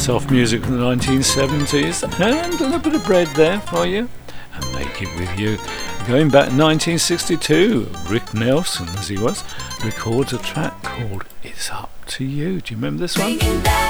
Soft music from the 1970s, and a little bit of bread there for you, and Make It With You. Going back 1962, Rick Nelson, as he was, records a track called It's Up To You. Do you remember this one?